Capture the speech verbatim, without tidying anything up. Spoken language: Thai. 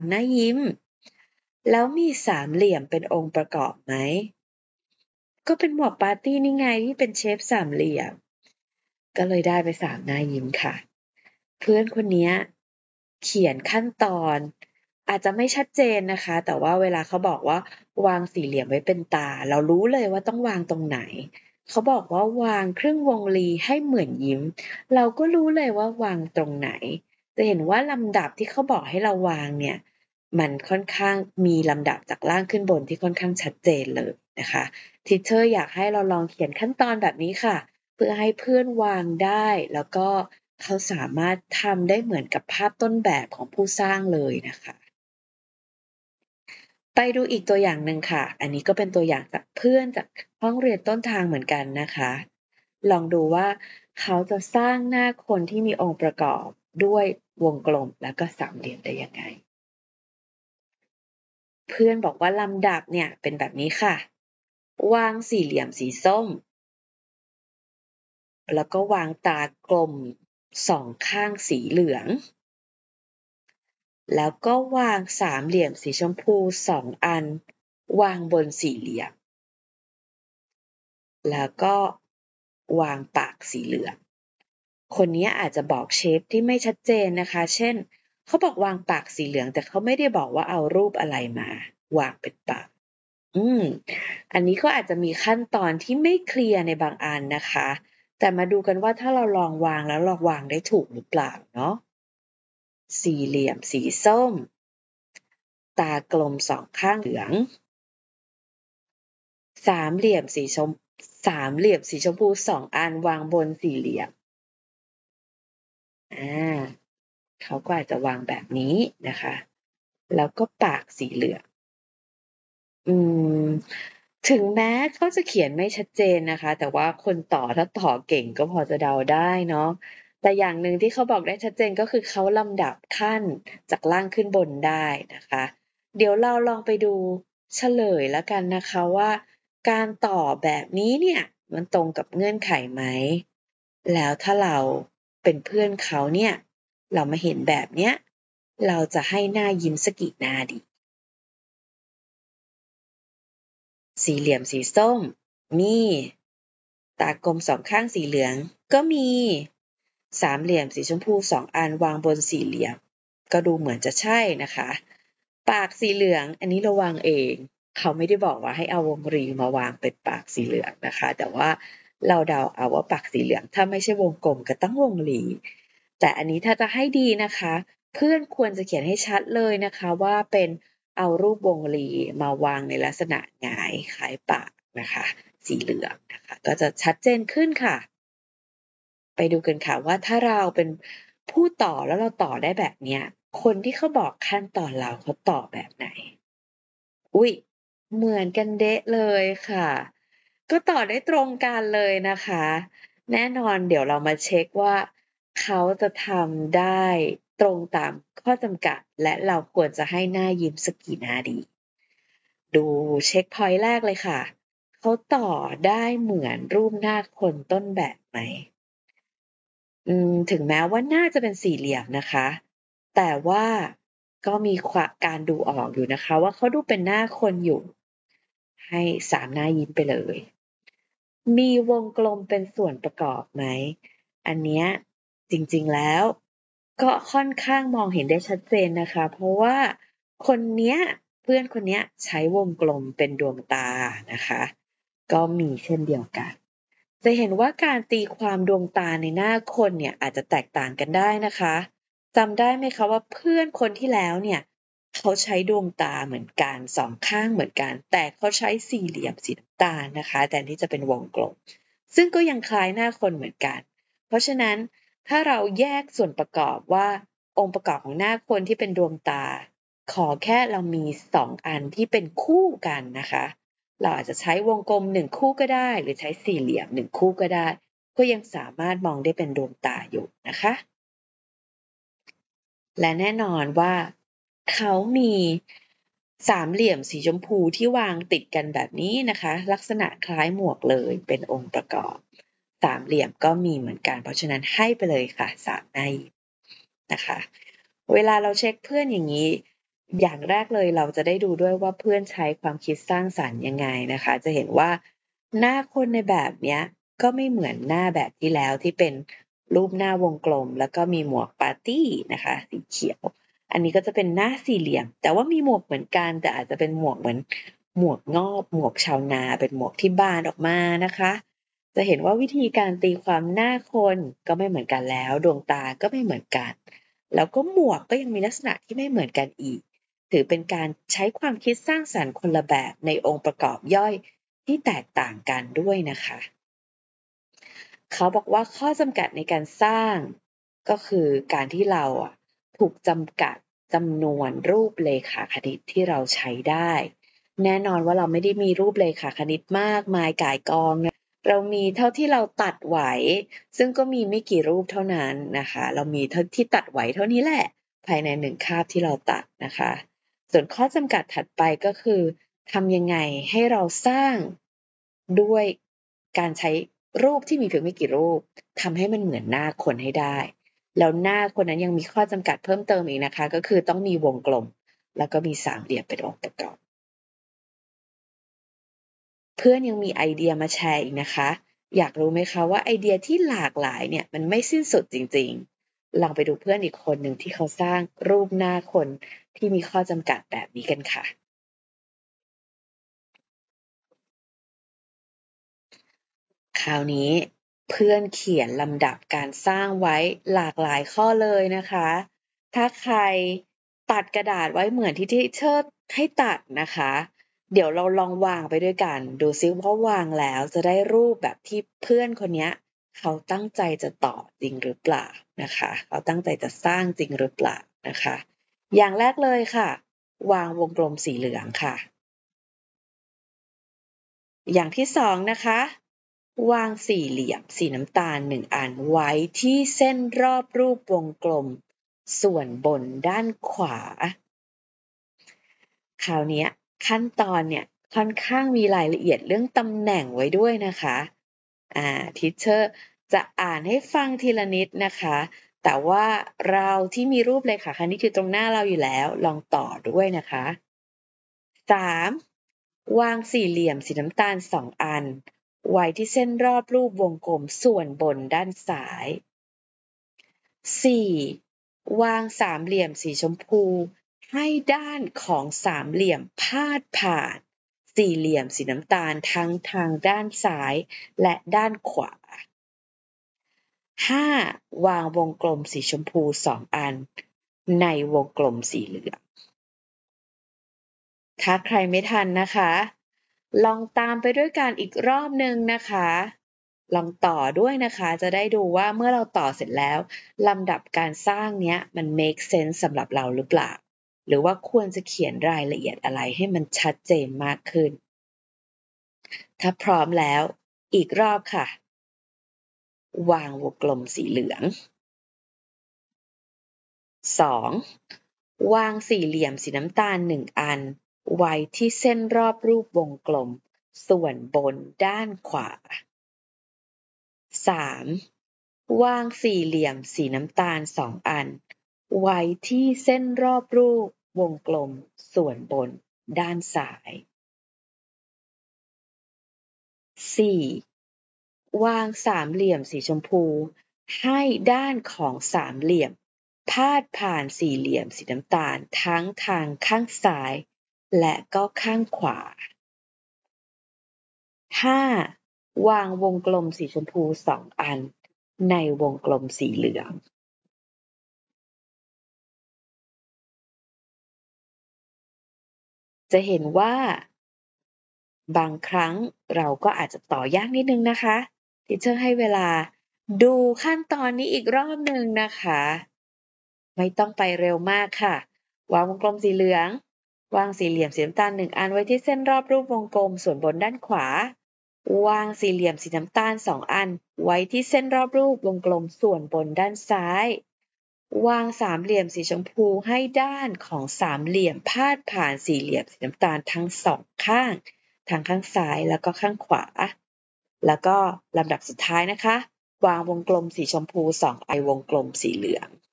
หน้ายิ้มแล้วมีสามเหลี่ยมเป็นองค์ประกอบไหมก็เป็นหมวกปาร์ตี้นี่ไงที่เป็นเชฟสามเหลี่ยมก็เลยได้ไปสามหน้ายิ้มค่ะเพื่อนคนนี้เขียนขั้นตอนอาจจะไม่ชัดเจนนะคะแต่ว่าเวลาเขาบอกว่าวางสี่เหลี่ยมไว้เป็นตาเรารู้เลยว่าต้องวางตรงไหนเขาบอกว่าวางครึ่งวงรีให้เหมือนยิ้มเราก็รู้เลยว่าวางตรงไหนจะเห็นว่าลำดับที่เขาบอกให้เราวางเนี่ยมันค่อนข้างมีลำดับจากล่างขึ้นบนที่ค่อนข้างชัดเจนเลยนะคะทีเชอร์อยากให้เราลองเขียนขั้นตอนแบบนี้ค่ะเพื่อให้เพื่อนวางได้แล้วก็เขาสามารถทำได้เหมือนกับภาพต้นแบบของผู้สร้างเลยนะคะไปดูอีกตัวอย่างหนึ่งค่ะอันนี้ก็เป็นตัวอย่างจากเพื่อนจากห้องเรียนต้นทางเหมือนกันนะคะลองดูว่าเขาจะสร้างหน้าคนที่มีองค์ประกอบด้วยวงกลมแล้วก็สามเหลี่ยมได้ยังไงเพื่อนบอกว่าลำดับเนี่ยเป็นแบบนี้ค่ะวางสี่เหลี่ยมสีส้มแล้วก็วางตากลมสองข้างสีเหลืองแล้วก็วางสามเหลี่ยมสีชมพูสองอันวางบนสี่เหลี่ยมแล้วก็วางปากสีเหลืองคนนี้อาจจะบอกเชฟที่ไม่ชัดเจนนะคะเช่นเขาบอกวางปากสีเหลืองแต่เขาไม่ได้บอกว่าเอารูปอะไรมาวางเป็นปากอืมอันนี้ก็อาจจะมีขั้นตอนที่ไม่เคลียร์ในบางอันนะคะแต่มาดูกันว่าถ้าเราลองวางแล้วเราวางได้ถูกหรือเปล่าเนาะสี่เหลี่ยมสีส้มตากลมสองข้างเหลืองสามเหลี่ยมสีชมสามเหลี่ยมสีชมพูสองอันวางบนสี่เหลี่ยมอาเขาก็อาจจะวางแบบนี้นะคะแล้วก็ปากสีเหลืองอืมถึงแม้เขาจะเขียนไม่ชัดเจนนะคะแต่ว่าคนต่อถ้าต่อเก่งก็พอจะเดาได้เนาะแต่อย่างหนึ่งที่เขาบอกได้ชัดเจนก็คือเขาลำดับขั้นจากล่างขึ้นบนได้นะคะเดี๋ยวเราลองไปดูเฉลยแล้วกันนะคะว่าการต่อแบบนี้เนี่ยมันตรงกับเงื่อนไขไหมแล้วถ้าเราเป็นเพื่อนเขาเนี่ยเรามาเห็นแบบเนี้ยเราจะให้หน้ายิ้มสักกี่หน้าดี สี่เหลี่ยมสีส้มมีตากลมสองข้างสีเหลืองก็มีสามเหลี่ยมสีชมพูสองอันวางบนสี่เหลี่ยมก็ดูเหมือนจะใช่นะคะปากสีเหลืองอันนี้เราวางเองเขาไม่ได้บอกว่าให้เอาวงรีมาวางเป็นปากสีเหลืองนะคะแต่ว่าเราเดาเอาว่าปากสีเหลืองถ้าไม่ใช่วงกลมก็ต้องวงรีแต่อันนี้ถ้าจะให้ดีนะคะเพื่อนควรจะเขียนให้ชัดเลยนะคะว่าเป็น เอารูปวงรีมาวางในลักษณะหงายคล้ายปากนะคะสีเหลืองนะคะก็จะชัดเจนขึ้นค่ะไปดูกันค่ะว่าถ้าเราเป็นผู้ต่อแล้วเราต่อได้แบบเนี้ยคนที่เขาบอกขั้นตอนเราเขาต่อแบบไหนอุ๊ยเหมือนกันเด๊ะเลยค่ะก็ต่อได้ตรงกันเลยนะคะแน่นอนเดี๋ยวเรามาเช็กว่าเขาจะทำได้ตรงตามข้อจำกัดและเราควรจะให้หน้ายิ้มสักกี่หน้าดี ดูเช็กพอยต์แรกเลยค่ะ เขาต่อได้เหมือนรูปหน้าคนต้นแบบไหมอืมถึงแม้ว่าหน้าจะเป็นสี่เหลี่ยมนะคะ แต่ว่าก็มีควาการดูออกอยู่นะคะว่าเขาดูเป็นหน้าคนอยู่ ให้สามหน้ายิ้มไปเลย มีวงกลมเป็นส่วนประกอบไหม อันเนี้ยจริงๆแล้วก็ค่อนข้างมองเห็นได้ชัดเจนนะคะ เพราะว่าคนเนี้ยเพื่อนคนเนี้ยใช้วงกลมเป็นดวงตานะคะก็มีเช่นเดียวกันจะเห็นว่าการตีความดวงตาในหน้าคนเนี่ยอาจจะแตกต่างกันได้นะคะจำได้ไหมคะว่าเพื่อนคนที่แล้วเนี่ยเขาใช้ดวงตาเหมือนกันสองข้างเหมือนกันแต่เขาใช้สี่เหลี่ยมสีน้ำตาลนะคะแทนที่จะเป็นวงกลมซึ่งก็ยังคล้ายหน้าคนเหมือนกันเพราะฉะนั้นถ้าเราแยกส่วนประกอบว่าองค์ประกอบของหน้าคนที่เป็นดวงตาขอแค่เรามีสองอันที่เป็นคู่กันนะคะเราอาจจะใช้วงกลมหนึ่งคู่ก็ได้หรือใช้สี่เหลี่ยมหนึ่งคู่ก็ได้ก็ยังสามารถมองได้เป็นดวงตาอยู่นะคะ และแน่นอนว่าเขามีสามเหลี่ยมสีชมพูที่วางติดกันแบบนี้นะคะลักษณะคล้ายหมวกเลยเป็นองค์ประกอบสามเหลี่ยมก็มีเหมือนกันเพราะฉะนั้นให้ไปเลยค่ะสามในนะคะเวลาเราเช็คเพื่อนอย่างนี้อย่างแรกเลยเราจะได้ดูด้วยว่าเพื่อนใช้ความคิดสร้างสรรค์ยังไงนะคะจะเห็นว่าหน้าคนในแบบเนี้ยก็ไม่เหมือนหน้าแบบที่แล้วที่เป็นรูปหน้าวงกลมแล้วก็มีหมวกปาร์ตี้นะคะสีเขียวอันนี้ก็จะเป็นหน้าสี่เหลี่ยมแต่ว่ามีหมวกเหมือนกันแต่อาจจะเป็นหมวกเหมือนหมวกงอบหมวกชาวนาเป็นหมวกที่บานออกมานะคะจะเห็นว่าวิธีการตีความหน้าคนก็ไม่เหมือนกันแล้วดวงตาก็ไม่เหมือนกันแล้วก็หมวกก็ยังมีลักษณะที่ไม่เหมือนกันอีกถือเป็นการใช้ความคิดสร้างสรรค์คนละแบบในองค์ประกอบย่อยที่แตกต่างกันด้วยนะคะเขาบอกว่าข้อจำกัดในการสร้างก็คือการที่เราอะถูกจำกัดจำนวนรูปเลขาคณิตที่เราใช้ได้แน่นอนว่าเราไม่ได้มีรูปเลขาคณิตมากมายก่ายกองนะเรามีเท่าที่เราตัดไหวซึ่งก็มีไม่กี่รูปเท่านั้นนะคะเรามีเท่าที่ตัดไหวเท่านี้แหละภายในหนึ่งคาบที่เราตัดนะคะส่วนข้อจำกัดถัดไปก็คือทำยังไงให้เราสร้างด้วยการใช้รูปที่มีเพียงไม่กี่รูปทำให้มันเหมือนหน้าคนให้ได้แล้วหน้าคนนั้นยังมีข้อจำกัดเพิ่มเติมอีกนะคะก็คือต้องมีวงกลมแล้วก็มีสามเหลี่ยมเป็นองค์ประกอบเพื่อนยังมีไอเดียมาแชร์อีกนะคะอยากรู้ไหมคะว่าไอเดียที่หลากหลายเนี่ยมันไม่สิ้นสุดจริงๆลองไปดูเพื่อนอีกคนหนึ่งที่เขาสร้างรูปหน้าคนที่มีข้อจำกัดแบบนี้กันค่ะคราวนี้เพื่อนเขียนลำดับการสร้างไว้หลากหลายข้อเลยนะคะถ้าใครตัดกระดาษไว้เหมือนที่ที่เชิดให้ตัดนะคะเดี๋ยวเราลองวางไปด้วยกันดูซิว่าวางแล้วจะได้รูปแบบที่เพื่อนคนนี้เขาตั้งใจจะต่อจริงหรือเปล่านะคะเขาตั้งใจจะสร้างจริงหรือเปล่านะคะอย่างแรกเลยค่ะวางวงกลมสีเหลืองค่ะอย่างที่สองนะคะวางสี่เหลี่ยมสีน้ำตาลหนึ่งอันไว้ที่เส้นรอบรูปวงกลมส่วนบนด้านขวาคราวนี้ขั้นตอนเนี่ยค่อนข้างมีรายละเอียดเรื่องตำแหน่งไว้ด้วยนะคะอ่าทิเชอร์จะอ่านให้ฟังทีละนิดนะคะแต่ว่าเราที่มีรูปเลขาคณิตอยู่ตรงหน้าเราอยู่แล้วลองต่อด้วยนะคะสามวางสี่เหลี่ยมสีน้ำตาลสองอันไว้ที่เส้นรอบรูปวงกลมส่วนบนด้านซ้ายสี่วางสามเหลี่ยมสีชมพูให้ด้านของสามเหลี่ยมพาดผ่านสี่เหลี่ยมสีน้ำตาลทั้งทางด้านซ้ายและด้านขวาห้าวางวงกลมสีชมพูสองอันในวงกลมสีเหลืองถ้าใครไม่ทันนะคะลองตามไปด้วยกันอีกรอบหนึ่งนะคะลองต่อด้วยนะคะจะได้ดูว่าเมื่อเราต่อเสร็จแล้วลำดับการสร้างเนี้ยมัน make sense สำหรับเราหรือเปล่าหรือว่าควรจะเขียนรายละเอียดอะไรให้มันชัดเจนมากขึ้นถ้าพร้อมแล้วอีกรอบค่ะวางวงกลมสีเหลืองสองวางสี่เหลี่ยมสีน้ำตาลหนึ่งอันไว้ที่เส้นรอบรูปวงกลมส่วนบนด้านขวาสามวางสี่เหลี่ยมสีน้ำตาลสองอันไว้ที่เส้นรอบรูปวงกลมส่วนบนด้านซ้ายสี่วางสามเหลี่ยมสีชมพูให้ด้านของสามเหลี่ยมพาดผ่านสี่เหลี่ยมสีน้ำตาลทั้งทางข้างซ้ายและก็ข้างขวาห้าวางวงกลมสีชมพูสองอันในวงกลมสีเหลืองจะเห็นว่าบางครั้งเราก็อาจจะต่อยากนิดนึงนะคะทีเชอร์ให้เวลาดูขั้นตอนนี้อีกรอบหนึ่งนะคะไม่ต้องไปเร็วมากค่ะวางวงกลมสีเหลืองวางสี่เหลี่ยมสีน้ำตาลหนึ่งอันไว้ที่เส้นรอบรูปวงกลมส่วนบนด้านขวาวางสี่เหลี่ยมสีน้ำตาลสองอันไว้ที่เส้นรอบรูปวงกลมส่วนบนด้านซ้ายวางสามเหลี่ยมสีชมพูให้ด้านของสามเหลี่ยมพาดผ่านสี่เหลี่ยมสีน้ำตาลทั้งสองข้างทางข้างซ้ายแล้วก็ข้างขวาแล้วก็ลำดับสุดท้ายนะคะวางวงกลมสีชมพูสองไอวงกลมสีเหลือง